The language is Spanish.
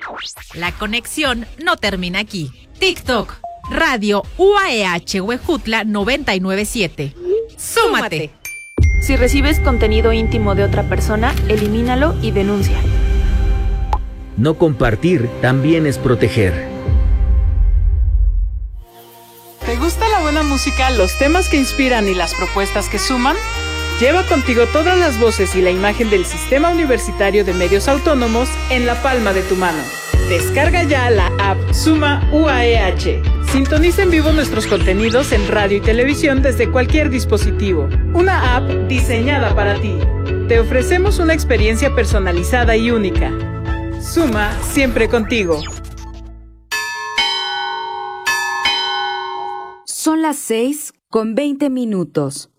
La conexión no termina aquí. TikTok, Radio UAEH Huejutla 997. ¡Súmate! Si recibes contenido íntimo de otra persona, elimínalo y denuncia. No compartir también es proteger. ¿Te gusta la buena música, los temas que inspiran y las propuestas que suman? Lleva contigo todas las voces y la imagen del Sistema Universitario de Medios Autónomos en la palma de tu mano. Descarga ya la app Suma UAEH. Sintoniza en vivo nuestros contenidos en radio y televisión desde cualquier dispositivo. Una app diseñada para ti. Te ofrecemos una experiencia personalizada y única. Suma siempre contigo. Son las 6:20.